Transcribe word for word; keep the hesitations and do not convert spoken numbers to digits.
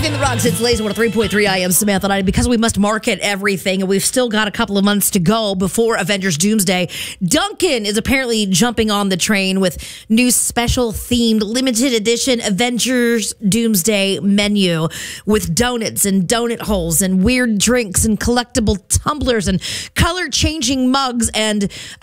Everything that rocks, it's Lazy one oh three point three. I am Samantha Knight. Because we must market everything, and we've still got a couple of months to go before Avengers Doomsday, Dunkin' is apparently jumping on the train with new special themed limited edition Avengers Doomsday menu with donuts and donut holes and weird drinks and collectible tumblers and color changing mugs and